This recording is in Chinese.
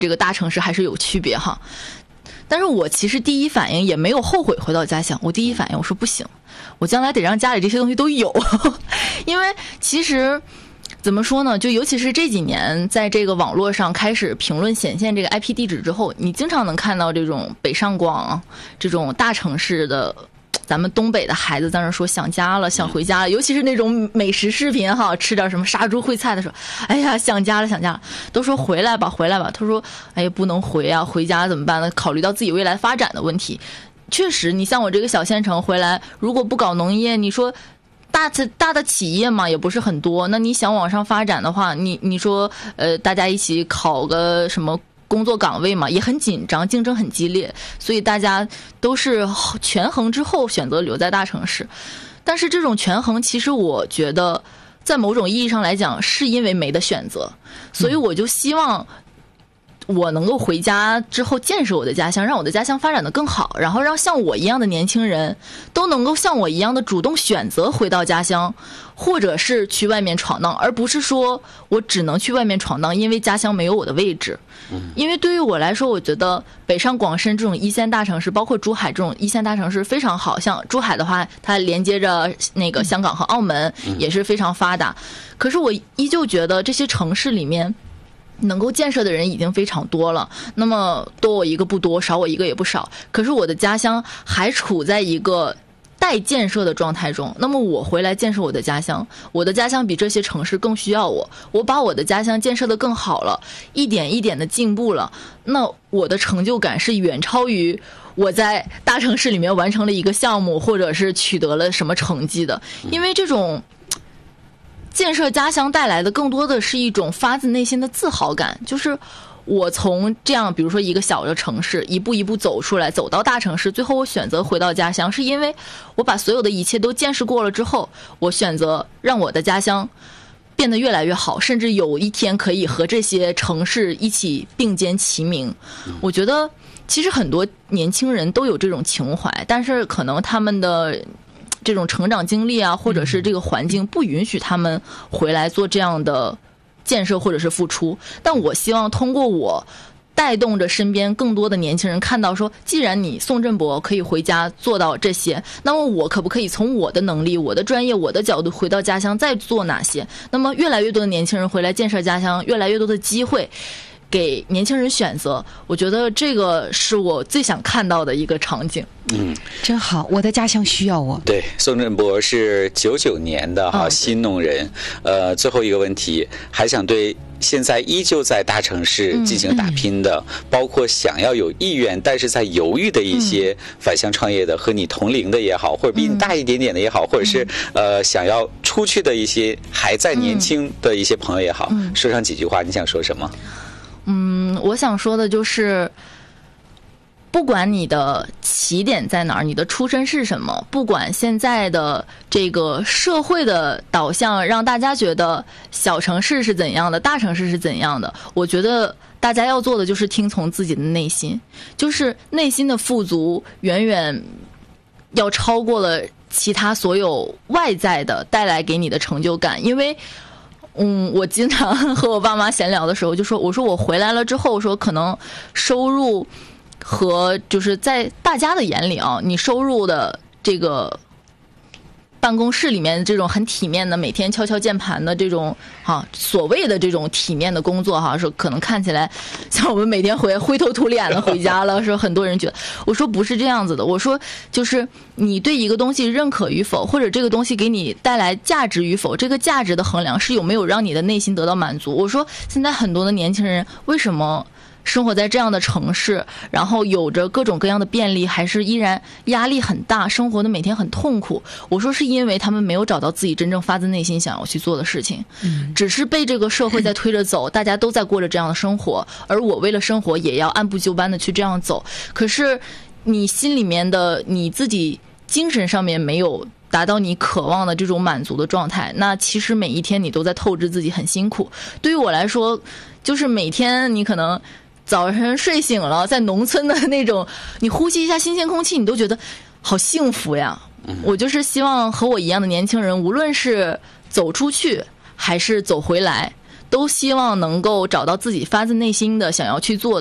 这个大城市还是有区别哈。但是我其实第一反应也没有后悔回到家乡，我第一反应我说不行，我将来得让家里这些东西都有因为其实怎么说呢，就尤其是这几年在这个网络上开始评论显现这个 IP 地址之后，你经常能看到这种北上广这种大城市的咱们东北的孩子在那说想家了，想回家了，尤其是那种美食视频哈，吃点什么杀猪烩菜的时候，哎呀想家了想家了，都说回来吧回来吧，他说哎呀不能回啊，回家怎么办呢？考虑到自己未来发展的问题，确实你像我这个小县城回来，如果不搞农业，你说大的企业嘛也不是很多，那你想往上发展的话，你说大家一起考个什么工作岗位嘛也很紧张，竞争很激烈，所以大家都是权衡之后选择留在大城市。但是这种权衡其实我觉得在某种意义上来讲是因为没得选择，所以我就希望我能够回家之后建设我的家乡，让我的家乡发展得更好，然后让像我一样的年轻人都能够像我一样的主动选择回到家乡，或者是去外面闯荡，而不是说我只能去外面闯荡，因为家乡没有我的位置。因为对于我来说，我觉得北上广深这种一线大城市，包括珠海这种一线大城市非常好，像珠海的话它连接着那个香港和澳门也是非常发达，可是我依旧觉得这些城市里面能够建设的人已经非常多了，那么多我一个不多，少我一个也不少，可是我的家乡还处在一个待建设的状态中，那么我回来建设我的家乡，我的家乡比这些城市更需要我把我的家乡建设得更好了，一点一点的进步了，那我的成就感是远超于我在大城市里面完成了一个项目，或者是取得了什么成绩的。因为这种建设家乡带来的更多的是一种发自内心的自豪感，就是我从这样比如说一个小的城市一步一步走出来，走到大城市，最后我选择回到家乡，是因为我把所有的一切都见识过了之后，我选择让我的家乡变得越来越好，甚至有一天可以和这些城市一起并肩齐名。我觉得其实很多年轻人都有这种情怀，但是可能他们的这种成长经历啊，或者是这个环境不允许他们回来做这样的建设或者是付出。但我希望通过我带动着身边更多的年轻人看到说，既然你宋振博可以回家做到这些，那么我可不可以从我的能力、我的专业、我的角度回到家乡再做哪些？那么越来越多的年轻人回来建设家乡，越来越多的机会给年轻人选择，我觉得这个是我最想看到的一个场景。 真好，我的家乡需要我。 对，宋振博是99年的哈新农人。最后一个问题，还想对现在依旧在大城市进行打拼的，包括想要有意愿但是在犹豫的一些返乡创业的，和你同龄的也好，或者比你大一点点的也好，或者是想要出去的一些还在年轻的一些朋友也好，说上几句话，你想说什么？ 我想说的就是，不管你的起点在哪儿，你的出身是什么，不管现在的这个社会的导向让大家觉得小城市是怎样的，大城市是怎样的，我觉得大家要做的就是听从自己的内心，就是内心的富足远远要超过了其他所有外在的带来给你的成就感。因为我经常和我爸妈闲聊的时候就说，我说我回来了之后，说可能收入和就是在大家的眼里啊，你收入的这个办公室里面这种很体面的每天敲敲键盘的这种所谓的这种体面的工作说可能看起来像我们每天灰头土脸的回家了，说很多人觉得，我说不是这样子的，我说就是你对一个东西认可与否，或者这个东西给你带来价值与否，这个价值的衡量是有没有让你的内心得到满足。我说现在很多的年轻人为什么生活在这样的城市，然后有着各种各样的便利，还是依然压力很大，生活的每天很痛苦。我说是因为他们没有找到自己真正发自内心想要去做的事情，只是被这个社会在推着走，大家都在过着这样的生活，而我为了生活也要按部就班的去这样走。可是你心里面的你自己精神上面没有达到你渴望的这种满足的状态，那其实每一天你都在透支自己，很辛苦。对于我来说，就是每天你可能早晨睡醒了，在农村的那种你呼吸一下新鲜空气，你都觉得好幸福呀。我就是希望和我一样的年轻人，无论是走出去还是走回来， 都希望能够找到自己发自内心的想要去做